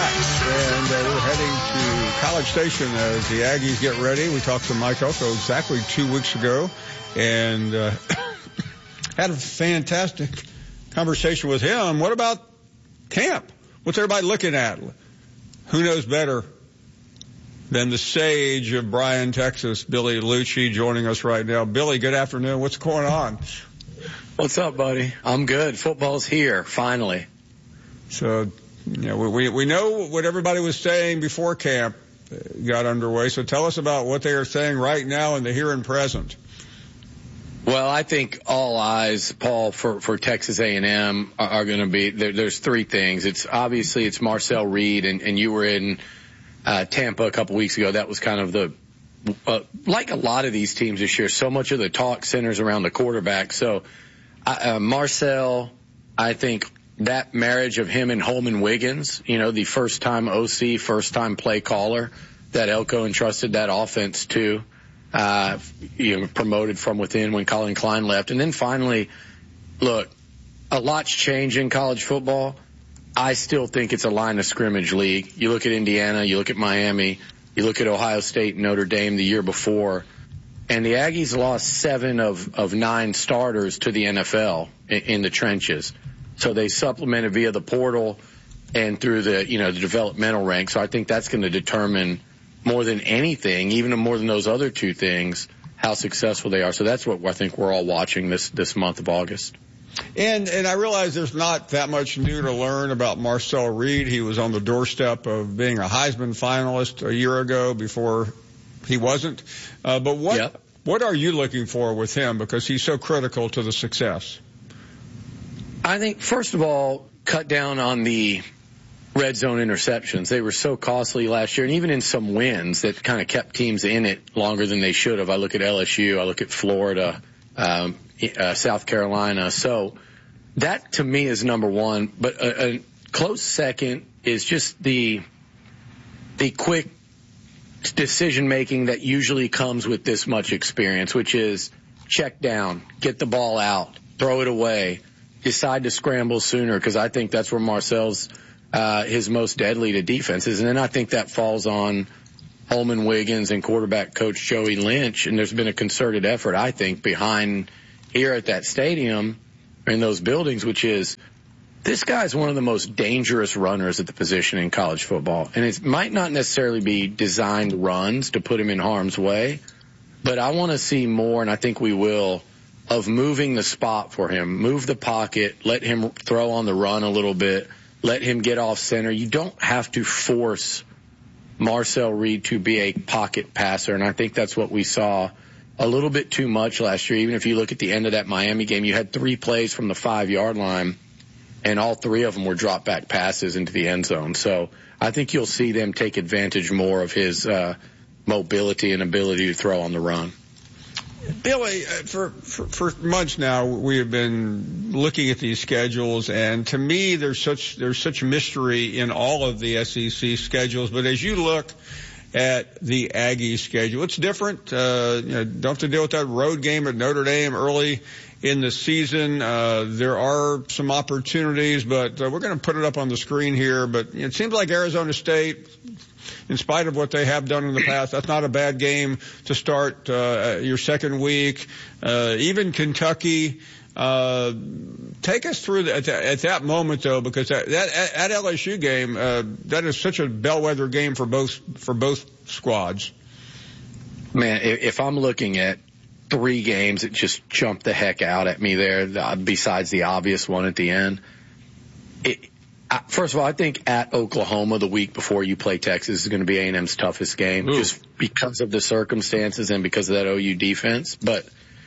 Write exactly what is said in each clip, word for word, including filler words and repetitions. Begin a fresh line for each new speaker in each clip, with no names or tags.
back, and uh, we're heading to College Station as the Aggies get ready. We talked to Mike Elko exactly two weeks ago, and uh, had a fantastic conversation with him. What about camp? What's everybody looking at? Who knows better than the sage of Bryan, Texas, Billy Liucci, joining us right now. Billy, good afternoon. What's going on?
What's up, buddy? I'm good. Football's here, finally.
So, you know, we, we know what everybody was saying before camp got underway. So tell us about what they are saying right now in the here and present.
Well, I think all eyes, Paul, for, for Texas A and M are, are going to be, there, there's three things. It's obviously it's Marcel Reed, and, and you were in uh, Tampa a couple weeks ago. That was kind of the, uh, like a lot of these teams this year, so much of the talk centers around the quarterback. So uh, Marcel, I think that marriage of him and Holman Wiggins, you know, the first time O C, first time play caller that Elko entrusted that offense to. Uh, you know, promoted from within when Colin Klein left. And then finally, look, a lot's changed in college football. I still think it's a line of scrimmage league. You look at Indiana, you look at Miami, you look at Ohio State and Notre Dame the year before, and the Aggies lost seven of, of nine starters to the N F L in, in the trenches. So they supplemented via the portal and through the, you know, the developmental ranks. So I think that's going to determine more than anything, even more than those other two things, how successful they are. So that's what I think we're all watching this, this month of August.
And, and I realize there's not that much new to learn about Marcel Reed. He was on the doorstep of being a Heisman finalist a year ago before he wasn't. Uh, but what, yep. what are you looking for with him? Because he's so critical to the success.
I think, first of all, cut down on the red zone interceptions. They were so costly last year, and even in some wins that kind of kept teams in it longer than they should have. I look at L S U, I look at Florida, um, uh, South Carolina. So that to me is number one. But a, a close second is just the the quick decision making that usually comes with this much experience, which is check down, get the ball out, throw it away, decide to scramble sooner, because I think that's where Marcel's Uh, his most deadly to defenses. And then I think that falls on Holman Wiggins and quarterback coach Joey Lynch. And there's been a concerted effort, I think, behind here at that stadium in those buildings, which is this guy's one of the most dangerous runners at the position in college football. And it might not necessarily be designed runs to put him in harm's way, but I want to see more, and I think we will, of moving the spot for him, move the pocket, let him throw on the run a little bit, let him get off center. You don't have to force Marcel Reed to be a pocket passer, and I think that's what we saw a little bit too much last year. Even if you look at the end of that Miami game, you had three plays from the five-yard line, and all three of them were drop-back passes into the end zone. So I think you'll see them take advantage more of his uh, mobility and ability to throw on the run.
Billy, for, for for months now, we have been looking at these schedules, and to me, there's such there's such mystery in all of the S E C schedules. But as you look at the Aggie schedule, it's different. Uh, you know, don't have to deal with that road game at Notre Dame early in the season. Uh, there are some opportunities, but uh, we're going to put it up on the screen here. But it seems like Arizona State, in spite of what they have done in the past, that's not a bad game to start uh, your second week. Uh, even Kentucky. Uh, take us through the, at, the, at that moment, though, because that, that at L S U game, uh, that is such a bellwether game for both for both squads.
Man, if I'm looking at three games that just jump the heck out at me there, besides the obvious one at the end, it, first of all, I think at Oklahoma the week before you play Texas is going to be A and M's toughest game, Ooh. just because of the circumstances and because of that O U defense. But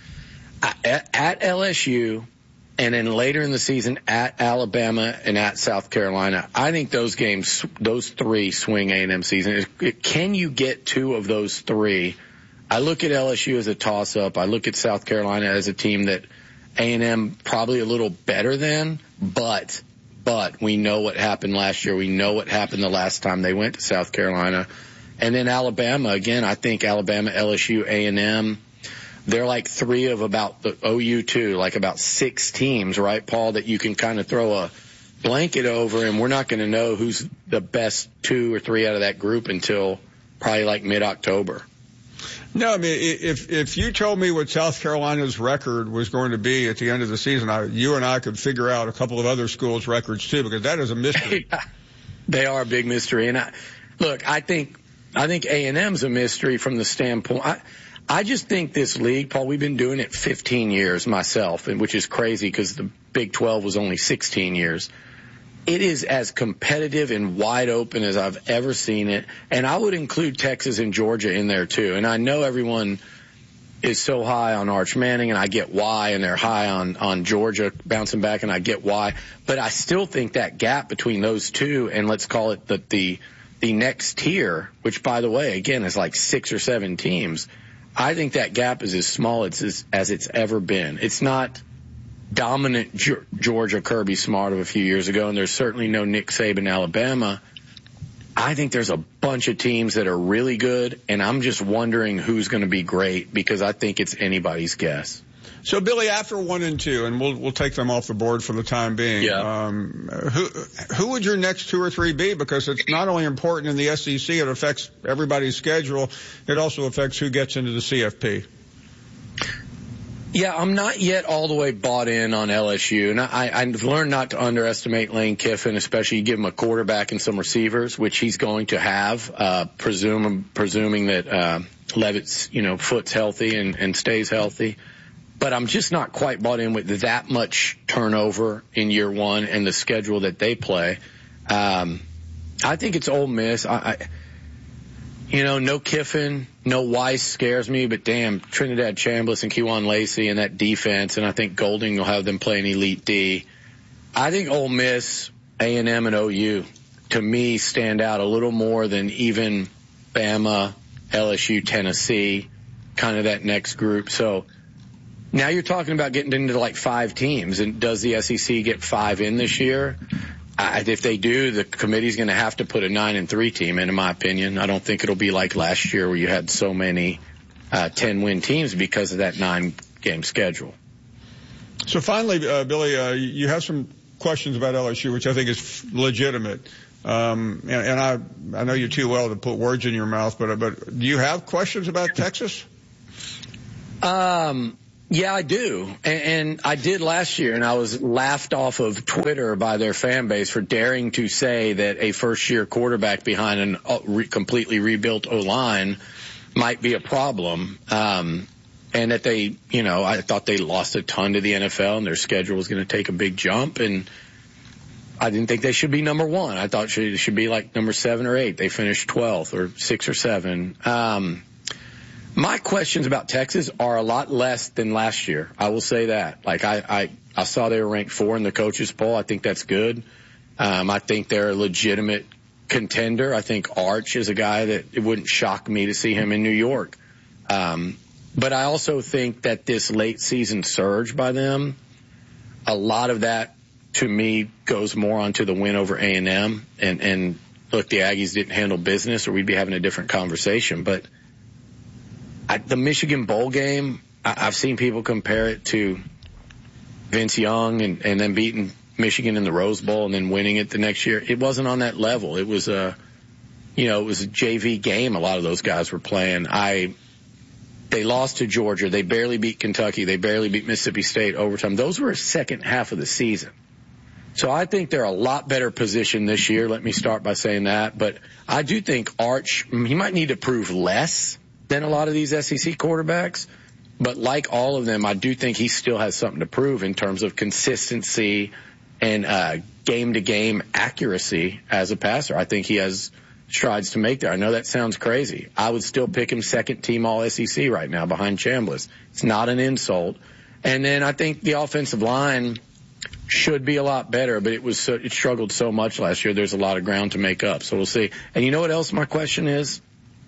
at, at L S U and then later in the season at Alabama and at South Carolina, I think those games, those three swing A and M season. Can you get two of those three? I look at L S U as a toss-up. I look at South Carolina as a team that A and M probably a little better than, but But we know what happened last year. We know what happened the last time they went to South Carolina. And then Alabama, again, I think Alabama, L S U, A and M, they're like three of about the O U too, like about six teams, right, Paul, that you can kind of throw a blanket over, and we're not going to know who's the best two or three out of that group until probably like mid-October.
No, I mean, if if you told me what South Carolina's record was going to be at the end of the season, I, you and I could figure out a couple of other schools' records too, because that is a mystery.
They are a big mystery. And I, look, I think I think A and M's a mystery from the standpoint. I, I just think this league, Paul, we've been doing it fifteen years myself, and which is crazy because the Big twelve was only sixteen years. It is as competitive and wide open as I've ever seen it. And I would include Texas and Georgia in there too. And I know everyone is so high on Arch Manning, and I get why, and they're high on, on Georgia bouncing back, and I get why. But I still think that gap between those two, and let's call it the, the, the next tier, which by the way, again, is like six or seven teams. I think that gap is as small as, as it's ever been. It's not dominant Georgia Kirby Smart of a few years ago, and there's certainly no Nick Saban Alabama. I think there's a bunch of teams that are really good, and I'm just wondering who's going to be great because I think it's anybody's guess.
So, Billy, after one and two, and we'll we'll take them off the board for the time being.
Yeah.
Um, who who would your next two or three be? Because it's not only important in the S E C, it affects everybody's schedule. It also affects who gets into the C F P.
Yeah, I'm not yet all the way bought in on L S U, and I, I've learned not to underestimate Lane Kiffin, especially you give him a quarterback and some receivers, which he's going to have, uh, presume, presuming that uh, Levitt's, you know, foot's healthy and, and stays healthy. But I'm just not quite bought in with that much turnover in year one and the schedule that they play. Um, I think it's Ole Miss. I, I You know, no Kiffin, no Weiss scares me, but damn, Trinidad Chambliss and Kejuan Lacey and that defense, and I think Golding will have them play an elite D. I think Ole Miss, A and M, and O U, to me, stand out a little more than even Bama, L S U, Tennessee, kind of that next group. So now you're talking about getting into like five teams, and does the S E C get five in this year? I, if they do, the committee's going to have to put a nine and three team in, in my opinion. I don't think it'll be like last year where you had so many uh, ten win teams because of that nine game schedule.
So finally, uh, Billy, uh, you have some questions about L S U, which I think is legitimate. Um, and, and I, I know you too well to put words in your mouth, but, but do you have questions about Texas?
Um, Yeah, I do. And, and I did last year, and I was laughed off of Twitter by their fan base for daring to say that a first-year quarterback behind an uh, re- completely rebuilt O-line might be a problem. Um, and that they, you know, I thought they lost a ton to the N F L, and their schedule was going to take a big jump. And I didn't think they should be number one. I thought they should be like number seven or eight. They finished twelfth or six or seven. Um, My questions about Texas are a lot less than last year. I will say that. Like I, I, I saw they were ranked four in the coaches poll. I think that's good. Um, I think they're a legitimate contender. I think Arch is a guy that it wouldn't shock me to see him in New York. Um, but I also think that this late season surge by them, a lot of that to me goes more onto the win over A and M. And, and look, the Aggies didn't handle business or we'd be having a different conversation, but I, the Michigan Bowl game, I, I've seen people compare it to Vince Young and, and then beating Michigan in the Rose Bowl and then winning it the next year. It wasn't on that level. It was a, you know, it was a J V game. A lot of those guys were playing. I, they lost to Georgia. They barely beat Kentucky. They barely beat Mississippi State overtime. Those were a second half of the season. So I think they're a lot better positioned this year. Let me start by saying that. But I do think Arch, he might need to prove less than a lot of these S E C quarterbacks. But like all of them, I do think he still has something to prove in terms of consistency and uh, game-to-game accuracy as a passer. I think he has strides to make there. I know that sounds crazy. I would still pick him second team all S E C right now behind Chambliss. It's not an insult. And then I think the offensive line should be a lot better, but it was so, it struggled so much last year. There's a lot of ground to make up. So we'll see. And you know what else my question is?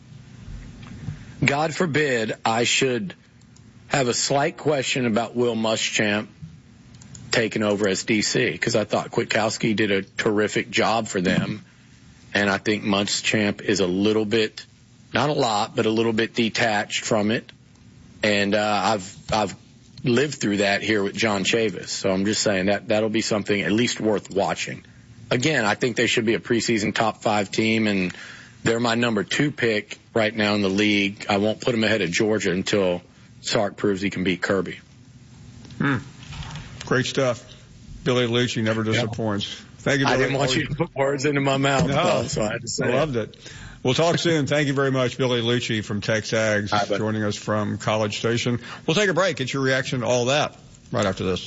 God forbid I should have a slight question about Will Muschamp taking over as D C, because I thought Kwiatkowski did a terrific job for them, and I think Muschamp is a little bit, not a lot, but a little bit detached from it. And uh, I've I've lived through that here with John Chavis. So I'm just saying that that'll be something at least worth watching. Again, I think they should be a preseason top five team, and they're my number two pick right now in the league. I won't put them ahead of Georgia until Sark proves he can beat Kirby.
Hmm. Great stuff. Billy Liucci never disappoints. Yeah. Thank you, Billy.
I didn't want you to put words into my mouth,
no,
though, so I had to say
I loved it. We'll talk soon. Thank you very much, Billy Liucci from TexAgs,
Hi,
joining us from College Station. We'll take a break. Get your reaction to all that right after this.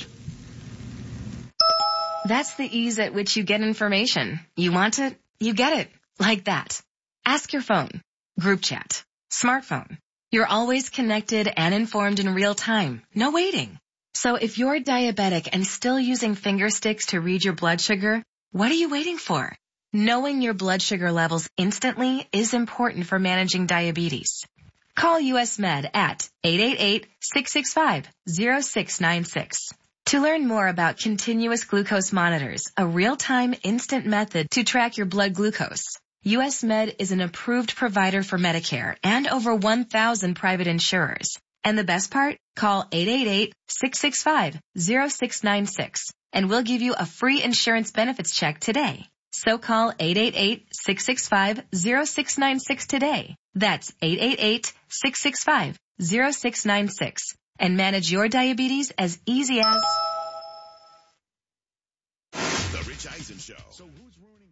That's the ease at which you get information. You want it, you get it. Like that. Ask your phone. Group chat. Smartphone. You're always connected and informed in real time. No waiting. So if you're diabetic and still using finger sticks to read your blood sugar, what are you waiting for? Knowing your blood sugar levels instantly is important for managing diabetes. Call U S Med at eight eight eight, six six five, zero six nine six. To learn more about continuous glucose monitors, a real-time instant method to track your blood glucose, U S Med is an approved provider for Medicare and over one thousand private insurers. And the best part? Call eight eight eight, six six five, zero six nine six and we'll give you a free insurance benefits check today. So call eight eight eight, six six five, zero six nine six today. That's eight eight eight, six six five, zero six nine six and manage your diabetes as easy as...
The Rich Eisen Show. So who's ruining